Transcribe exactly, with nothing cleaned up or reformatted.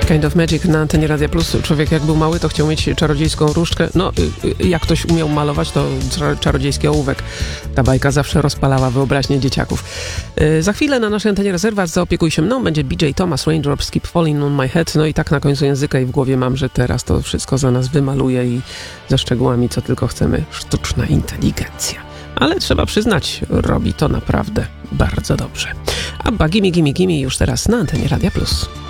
Kind of Magic na antenie Radia Plus. Człowiek jak był mały, to chciał mieć czarodziejską różdżkę. No, jak ktoś umiał malować, to czarodziejski ołówek. Ta bajka zawsze rozpalała wyobraźnię dzieciaków. Za chwilę na naszej antenie Rezerwat zaopiekuj się mną. Będzie B J Thomas, Raindrops Keep Falling on My Head. No i tak na końcu języka i w głowie mam, że teraz to wszystko za nas wymaluje i ze szczegółami, co tylko chcemy. Sztuczna inteligencja. Ale trzeba przyznać, robi to naprawdę bardzo dobrze. A Gimme Gimme Gimme już teraz na antenie Radia Plus.